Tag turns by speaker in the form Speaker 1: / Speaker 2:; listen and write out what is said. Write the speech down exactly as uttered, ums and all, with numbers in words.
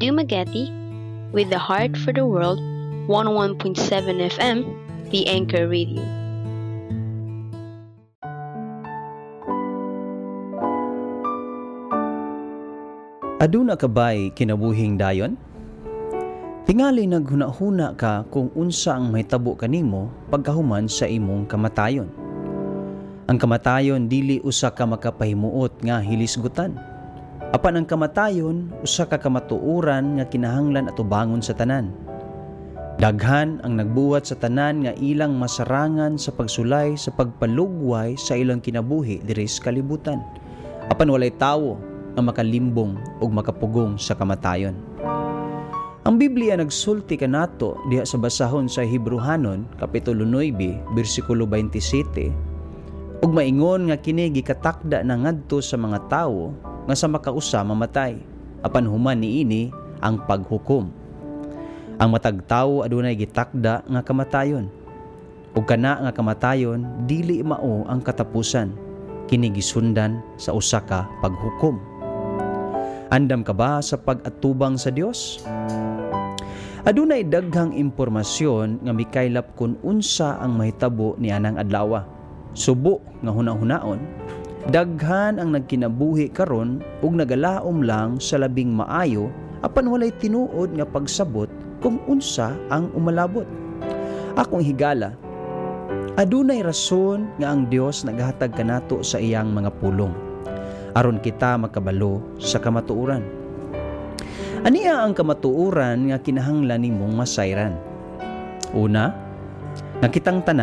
Speaker 1: Dumaguete, with the heart for the world, one oh one point seven F M, The Anchor Radio.
Speaker 2: Aduna ka ba'y kinabuhing dayon? Tingali naghuna-huna ka kung unsa ang mahitabo kanimo pagkahuman sa imong kamatayon. Ang kamatayon dili usa ka makapahimuot nga hilisgutan. Apan ang kamatayon usa ka kamatuoran nga kinahanglan atubangon sa tanan. Daghan ang nagbuhat sa tanan nga ilang masarangan sa pagsulay sa pagpalugway sa ilang kinabuhi diri sa kalibutan. Apan walay tawo ang makalimbong o makapugong sa kamatayon. Ang Biblia nagsulti kanato diha sa basahon sa Hebrehanon, Kapitulo nine, versikulo twenty-seven, ug maingon nga kini gikatakda na ngadto sa mga tawo nga sa makausa mamatay, apan human niini ang paghukom. Ang matag tawo adunay gitakda nga kamatayon, ug kana nga kamatayon dili mao ang katapusan, kini gisundan sa usa ka paghukom. Andam ka ba sa pag-atubang sa Dios? Adunay daghang impormasyon nga mikaylap kung unsa ang mahitabo ni anang adlaw. Subo nga hunahunahon, daghan ang nagkinabuhi karon ug nagalaom lang sa labing maayo apan walay tinuod nga pagsabot kung unsa ang umalabot. Akong higala, adunay rason nga ang Dios naghatag kanato sa iyang mga pulong aron kita makabalo sa kamatuoran. Aniya ang kamatuoran nga kinahanglan nimong masayran? Una, nakitang tanan